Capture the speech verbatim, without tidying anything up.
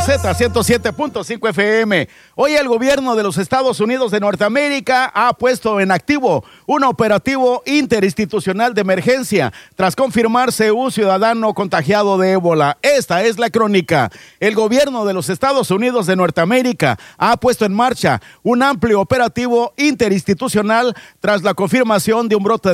Z ciento siete punto cinco F M. Hoy el gobierno de los Estados Unidos de Norteamérica ha puesto en activo un operativo interinstitucional de emergencia tras confirmarse un ciudadano contagiado de ébola. Esta es la crónica. El gobierno de los Estados Unidos de Norteamérica ha puesto en marcha un amplio operativo interinstitucional tras la confirmación de un brote de